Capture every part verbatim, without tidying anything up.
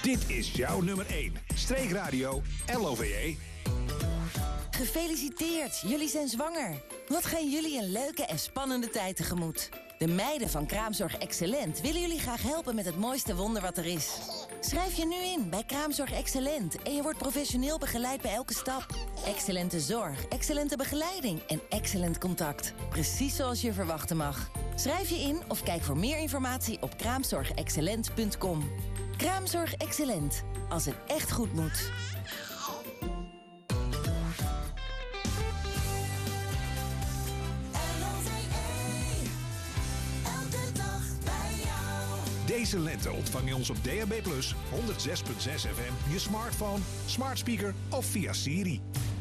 Dit is jouw nummer één. Streekradio L O V E. Gefeliciteerd, jullie zijn zwanger. Wat gaan jullie een leuke en spannende tijd tegemoet. De meiden van Kraamzorg Excellent willen jullie graag helpen met het mooiste wonder wat er is. Schrijf je nu in bij Kraamzorg Excellent en je wordt professioneel begeleid bij elke stap. Excellente zorg, excellente begeleiding en excellent contact. Precies zoals je verwachten mag. Schrijf je in of kijk voor meer informatie op kraamzorg excellent punt com. Kraamzorg Excellent. Als het echt goed moet. Deze lente ontvang je ons op D A B plus, honderd zes komma zes F M, je smartphone, smart speaker of via Siri.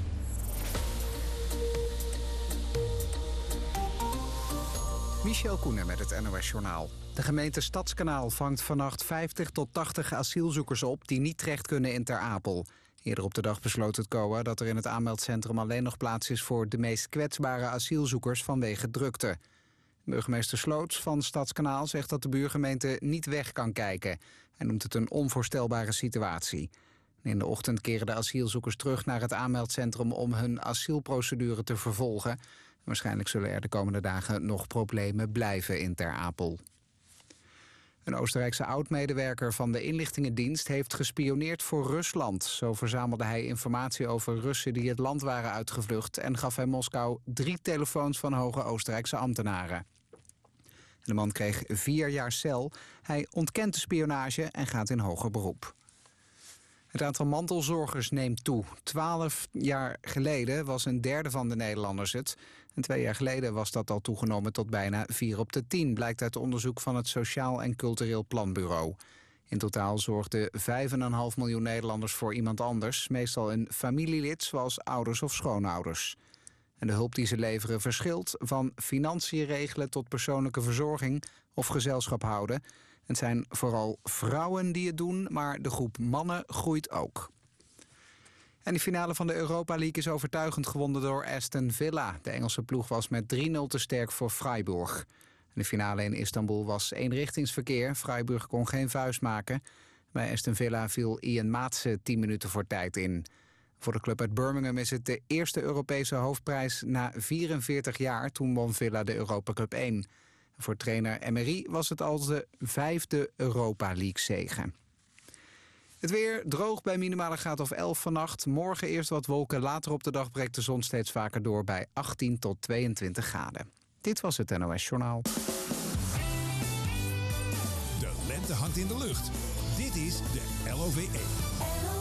Michel Koenen met het N O S-journaal. De gemeente Stadskanaal vangt vannacht vijftig tot tachtig asielzoekers op die niet terecht kunnen in Ter Apel. Eerder op de dag besloot het C O A dat er in het aanmeldcentrum alleen nog plaats is voor de meest kwetsbare asielzoekers vanwege drukte. Burgemeester Sloots van Stadskanaal zegt dat de buurgemeente niet weg kan kijken. Hij noemt het een onvoorstelbare situatie. In de ochtend keren de asielzoekers terug naar het aanmeldcentrum om hun asielprocedure te vervolgen. Waarschijnlijk zullen er de komende dagen nog problemen blijven in Ter Apel. Een Oostenrijkse oud-medewerker van de inlichtingendienst heeft gespioneerd voor Rusland. Zo verzamelde hij informatie over Russen die het land waren uitgevlucht en gaf hij Moskou drie telefoons van hoge Oostenrijkse ambtenaren. De man kreeg vier jaar cel. Hij ontkent de spionage en gaat in hoger beroep. Het aantal mantelzorgers neemt toe. Twaalf jaar geleden was een derde van de Nederlanders het. En twee jaar geleden was dat al toegenomen tot bijna vier op de tien... blijkt uit onderzoek van het Sociaal en Cultureel Planbureau. In totaal zorgden vijf komma vijf miljoen Nederlanders voor iemand anders... meestal een familielid zoals ouders of schoonouders. En de hulp die ze leveren verschilt van financiën regelen tot persoonlijke verzorging of gezelschap houden. Het zijn vooral vrouwen die het doen, maar de groep mannen groeit ook. En de finale van de Europa League is overtuigend gewonnen door Aston Villa. De Engelse ploeg was met drie nul te sterk voor Freiburg. De finale in Istanbul was eenrichtingsverkeer. Freiburg kon geen vuist maken. Bij Aston Villa viel Ian Maatsen tien minuten voor tijd in. Voor de club uit Birmingham is het de eerste Europese hoofdprijs na vierenveertig jaar. Toen won Villa de Europa Cup één. Voor trainer Emery was het al de vijfde Europa League-zege. Het weer droog bij minimale graad of elf vannacht. Morgen eerst wat wolken, later op de dag breekt de zon steeds vaker door bij achttien tot tweeëntwintig graden. Dit was het N O S-journaal. De lente hangt in de lucht. Dit is de L O V E.